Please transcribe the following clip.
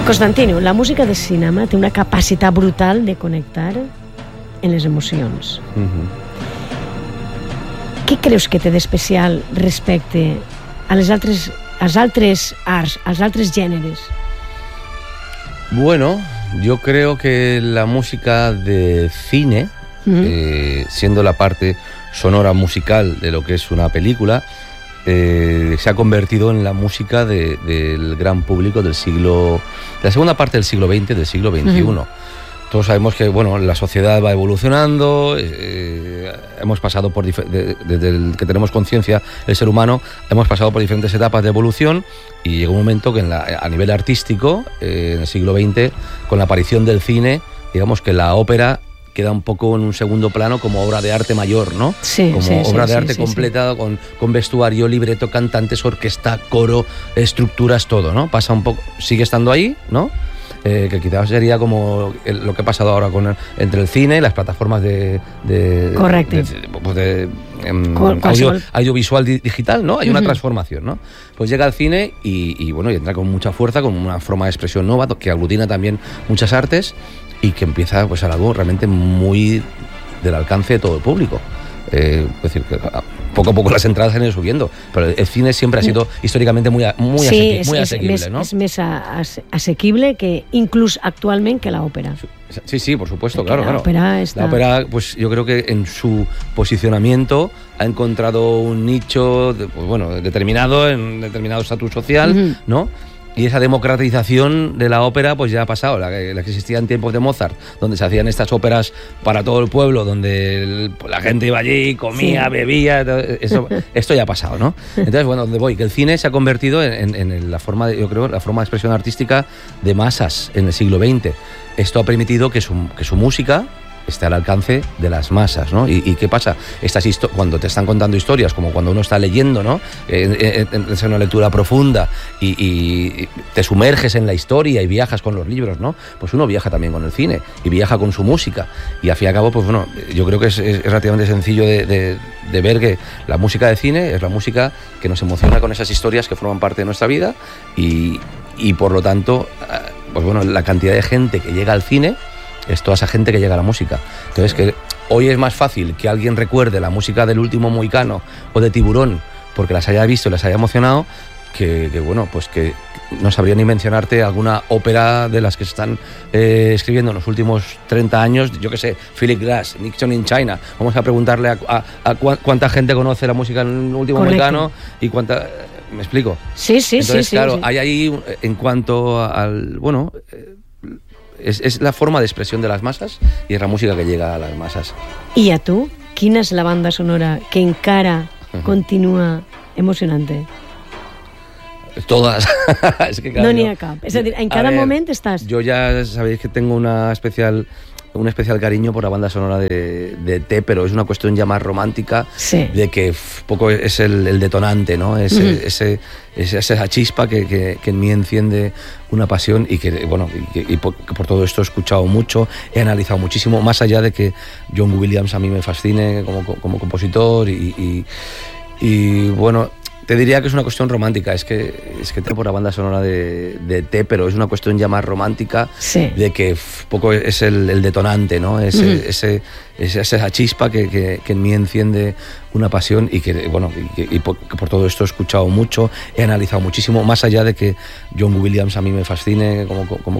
Constantino, la música de cinema té una capacitat brutal de connectar en les emocions. Què creus que té d'especial respecte als altres arts, als altres géneros? Bueno, yo creo que la música de cine, siendo la parte sonora musical de lo que es una película, se ha convertido en la música del gran público de la segunda parte del siglo XX, del siglo XXI. Todos sabemos que la sociedad va evolucionando, hemos pasado por desde el que tenemos conciencia, el ser humano, hemos pasado por diferentes etapas de evolución y llegó un momento que a nivel artístico, en el siglo XX, con la aparición del cine, digamos que la ópera queda un poco en un segundo plano como obra de arte mayor, ¿no? Sí, como obra de arte completa, con vestuario, libreto, cantantes, orquesta, coro, estructuras, todo, ¿no? Pasa un poco, sigue estando ahí, ¿no? Que quizás sería como lo que ha pasado ahora entre el cine y las plataformas audiovisual digital, ¿no? Hay una transformación, ¿no? Pues llega al cine y entra con mucha fuerza, con una forma de expresión nueva que aglutina también muchas artes y que empieza pues algo realmente muy del alcance de todo el público. Es decir, que poco a poco las entradas han ido subiendo, pero el cine siempre ha sido históricamente muy asequible, ¿no? És més assequible que inclús actualment que l'òpera. Sí, por supuesto, claro. La ópera, pues yo creo que en su posicionamiento ha encontrado un nicho determinado en determinado estatus social, ¿no? Y esa democratización de la ópera pues ya ha pasado, la que existía en tiempos de Mozart, donde se hacían estas óperas para todo el pueblo, donde la gente iba allí, comía, bebía, esto ya ha pasado, ¿no? Entonces, donde voy, que el cine se ha convertido en la forma de expresión artística de masas en el siglo XX. Esto ha permitido que su música esté al alcance de las masas, ¿no? ¿Y qué pasa? Cuando te están contando historias, como cuando uno está leyendo, ¿no? Es una lectura profunda y te sumerges en la historia y viajas con los libros, ¿no? Pues uno viaja también con el cine y viaja con su música. Y al fin y al cabo, pues yo creo que es relativamente sencillo de ver que la música de cine es la música que nos emociona con esas historias que forman parte de nuestra vida y por lo tanto, la cantidad de gente que llega al cine es toda esa gente que llega a la música. Entonces, que hoy es más fácil que alguien recuerde la música del Último Mohicano o de Tiburón porque las haya visto y las haya emocionado, que no sabría ni mencionarte alguna ópera de las que se están escribiendo en los últimos 30 años, yo qué sé, Philip Glass, Nixon in China. Vamos a preguntarle a cuánta gente conoce la música del Último Mohicano y cuánta... ¿Me explico? Sí. Entonces, claro, hay ahí, en cuanto al... Es la forma de expresión de las masas y es la música que llega a las masas. I a tu, quina és la banda sonora que encara continua emocionante? Todas. Es que, claro, no n'hi ha cap. És a dir, en cada moment estàs... Yo ya sabéis que tengo un especial cariño por la banda sonora de T, pero es una cuestión ya más romántica, de que poco es el detonante, ¿no? Esa chispa que en mí enciende una pasión y que por todo esto he escuchado mucho, he analizado muchísimo, más allá de que John Williams a mí me fascine como compositor y te diría que es una cuestión romántica, es que tengo por la banda sonora de T, pero es una cuestión ya más romántica, de que poco es el detonante, ¿no? Esa chispa que en mí enciende una pasión y que por todo esto he escuchado mucho, he analizado muchísimo, más allá de que John Williams a mí me fascine como